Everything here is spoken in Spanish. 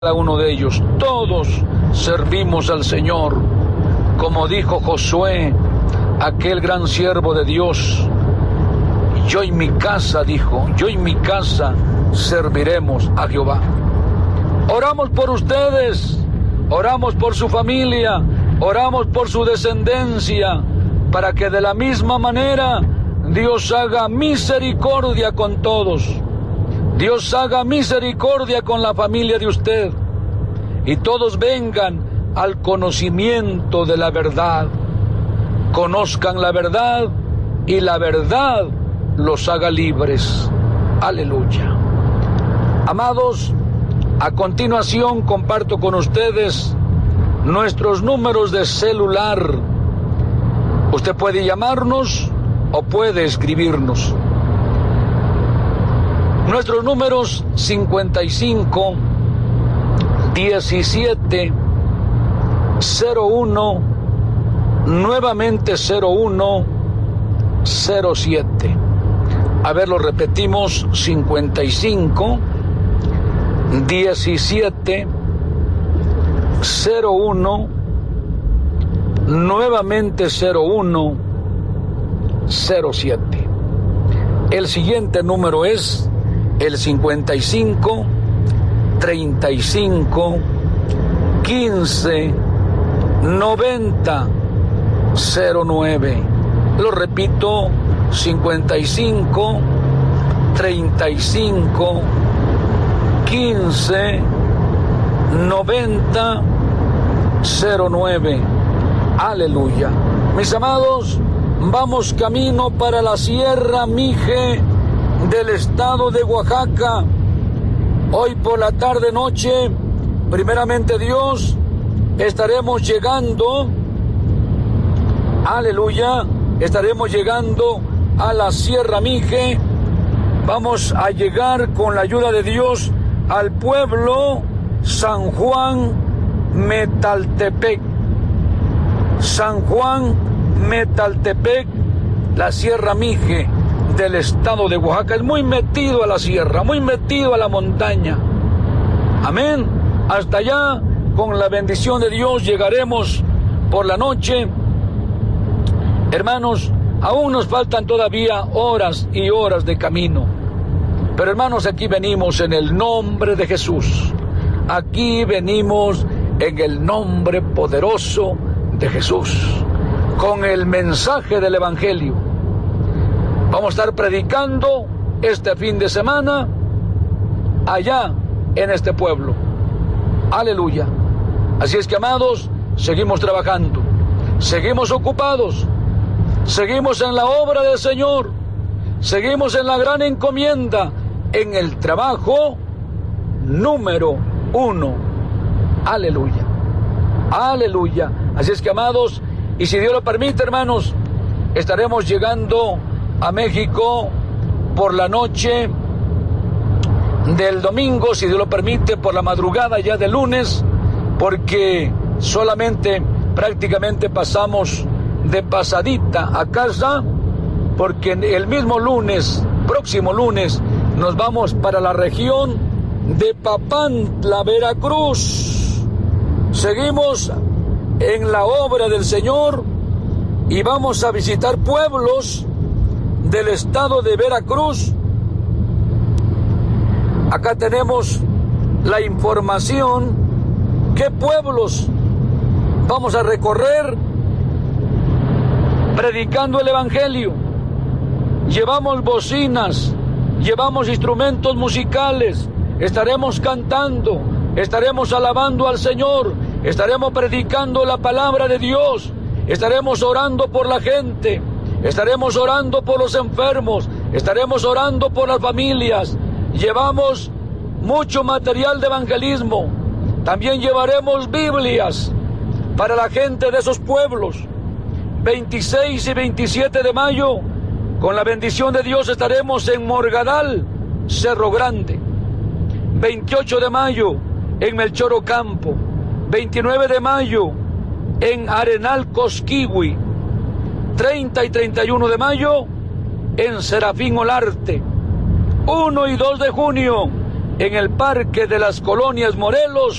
cada uno de ellos. Todos servimos al Señor, como dijo Josué, aquel gran siervo de Dios. Yo y mi casa, dijo, yo y mi casa serviremos a Jehová. Oramos por ustedes, oramos por su familia, oramos por su descendencia, para que de la misma manera Dios haga misericordia con todos. Dios haga misericordia con la familia de usted y todos vengan al conocimiento de la verdad. Conozcan la verdad y la verdad los haga libres. Aleluya. Amados, a continuación comparto con ustedes nuestros números de celular. Usted puede llamarnos o puede escribirnos. Nuestros números 55 17 01 nuevamente 01 07. A ver, lo repetimos: 55 17 01 nuevamente 01 07. El siguiente número es el 55 35 15 90 09. Lo repito: 55 35 15 90 09. Aleluya. Mis amados, vamos camino para la Sierra Mije del estado de Oaxaca. Hoy por la tarde noche, primeramente Dios, estaremos llegando, aleluya, estaremos llegando a la Sierra Mije. Vamos a llegar con la ayuda de Dios al pueblo San Juan Metaltepec. San Juan Metaltepec, la Sierra Mije del estado de Oaxaca. Es muy metido a la sierra, muy metido a la montaña. Amén. Hasta allá, con la bendición de Dios, llegaremos por la noche. Hermanos, aún nos faltan todavía horas y horas de camino. Pero hermanos, aquí venimos en el nombre de Jesús. Aquí venimos en el nombre poderoso de Jesús, con el mensaje del Evangelio. Vamos a estar predicando este fin de semana allá en este pueblo. Aleluya. Así es que, amados, seguimos trabajando, seguimos ocupados, seguimos en la obra del Señor, seguimos en la gran encomienda, en el trabajo número 1. Aleluya. Aleluya. Así es que, amados, y si Dios lo permite, hermanos, estaremos llegando a México por la noche del domingo, si Dios lo permite, por la madrugada ya del lunes, porque solamente prácticamente pasamos de pasadita a casa, porque el mismo lunes, próximo lunes, nos vamos para la región de Papantla, Veracruz. Seguimos en la obra del Señor y vamos a visitar pueblos del estado de Veracruz. Acá tenemos la información, qué pueblos vamos a recorrer predicando el Evangelio. Llevamos bocinas, llevamos instrumentos musicales, estaremos cantando, estaremos alabando al Señor, estaremos predicando la palabra de Dios, estaremos orando por la gente, estaremos orando por los enfermos, estaremos orando por las familias. Llevamos mucho material de evangelismo. También llevaremos Biblias para la gente de esos pueblos. 26 y 27 de mayo, con la bendición de Dios, estaremos en Morgadal, Cerro Grande. 28 de mayo en Melchor Ocampo. 29 de mayo en Arenal Cosquihui. 30 y 31 de mayo en Serafín Olarte. 1 y 2 de junio en el Parque de las Colonias Morelos,